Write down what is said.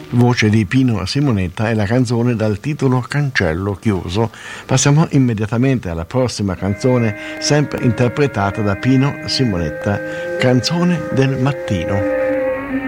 voce di Pino Simonetta e la canzone dal titolo Cancello chiuso. Passiamo immediatamente alla prossima canzone, sempre interpretata da Pino Simonetta, Canzone del mattino.